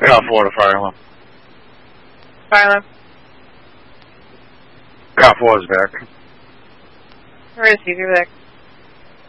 Cal 4 to fire alarm. Fire alarm. Cal 4 is back. Where is he? Be back.